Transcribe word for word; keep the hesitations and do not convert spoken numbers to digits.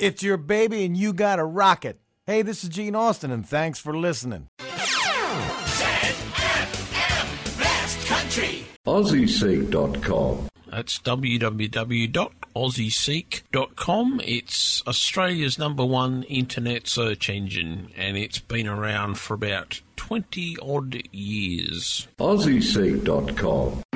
It's your baby and you gotta rock it. Hey, this is Gene Austin, and thanks for listening. Z F M, Best Country. Aussie Seek dot com. That's w w w dot aussie seek dot com. It's Australia's number one internet search engine, and it's been around for about twenty odd years. Aussie Seek dot com.